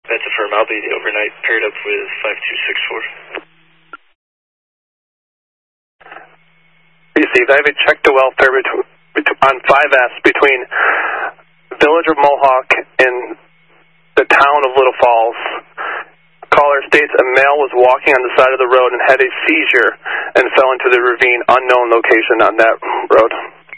That's affirmed. I'll be overnight paired up with 5264. Received. I have a check to welfare on 5S between Village of Mohawk and the town of Little Falls. Caller states a male was walking on the side of the road and had a seizure and fell into the ravine, unknown location on that road.